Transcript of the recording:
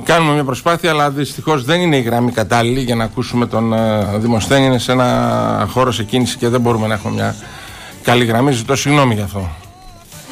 Κάνουμε μια προσπάθεια, αλλά δυστυχώς δεν είναι η γραμμή κατάλληλη για να ακούσουμε τον Δημοσθένη. Είναι σε ένα χώρο σε κίνηση και δεν μπορούμε να έχουμε μια καλή γραμμή. Ζητώ συγγνώμη γι' αυτό.